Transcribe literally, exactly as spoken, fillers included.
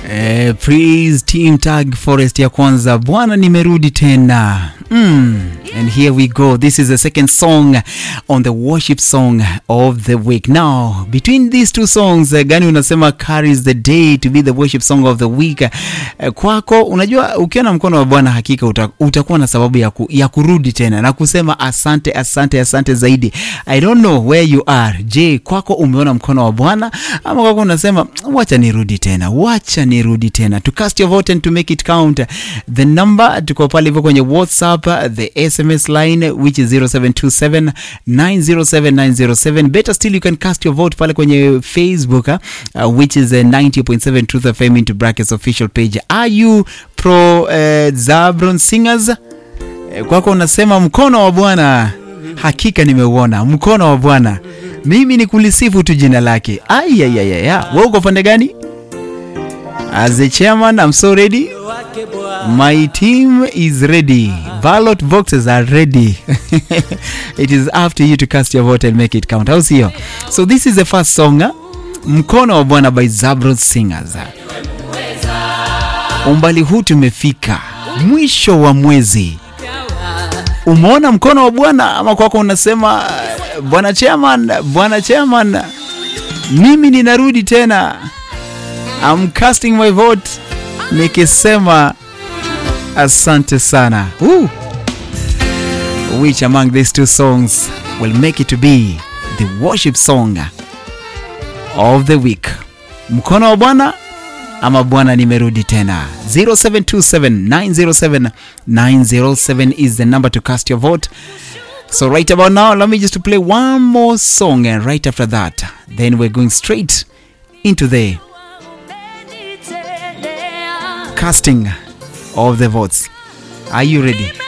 Eh, praise team tag forest ya kwanza, Bwana nimerudi tena. Mm. And here we go. This is the second song on the worship song of the week. Now, between these two songs, uh, gani unasema carries the day to be the worship song of the week? Uh, kwako, unajua ukiona mkono wa Bwana hakika uta, utakuwa na sababu ya, ku, ya kurudi tena na kusema asante, asante, asante zaidi. I don't know where you are. Je, kwako umeona mkono wa Bwana ama kwako unasema wacha nirudi tena, wacha nirudi tena? To cast your vote and to make it count, the number tuko pale hivyo kwenye WhatsApp, the S M S line which is zero seven two seven nine zero seven nine zero seven. Better still, you can cast your vote pale kwenye Facebook, uh, which is uh, ninety point seven Truth F M into brackets official page. Are you pro uh, Zabron Singers? Uh, kwako unasema mkono wa Bwana hakika nimeuona, mkono wa Bwana mimi ni kulisifu tu jina lake. Ai ai ai ai. Wewe uko pande gani? As a chairman, I'm so ready. My team is ready. Ballot boxes are ready. It is up to you to cast your vote and make it count. How's here? So this is the first song, huh? Mkono wa Bwana by Zabron Singers. Umbali huu tumefika mwisho wa mwezi. Umeona mkono wa Bwana ama kwako unasema Bwana chairman, Bwana chairman, mimi ninarudi tena. I'm casting my vote nikisema asante sana. Woo. Which among these two songs will make it to be the worship song of the week? Mkono wa Bwana ama Bwana nimerudi tena? zero seven two seven nine zero seven nine zero seven is the number to cast your vote. So right about now, let me just play one more song, and right after that, then we're going straight into the casting of the votes. Are you ready?